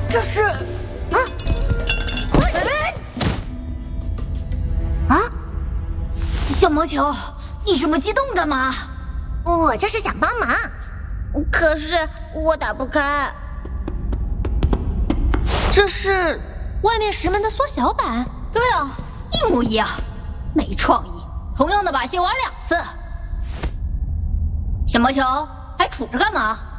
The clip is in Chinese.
这是小毛球，你这么激动干嘛？ 我就是想帮忙，可是我打不开。 这是外面石门的缩小版。 对啊，一模一样，没创意。同样的把戏玩2次。小毛球还杵着干嘛？